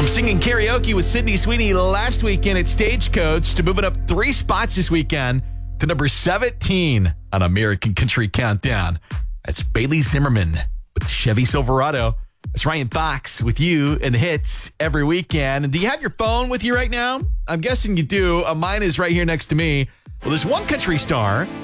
From singing karaoke with Sydney Sweeney last weekend at Stagecoach to moving up 3 spots this weekend to number 17 on American Country Countdown. That's Bailey Zimmerman with Chevy Silverado. It's Ryan Fox with you and the hits every weekend. And do you have your phone with you right now? I'm guessing you do. Mine is right here next to me. Well, there's one country star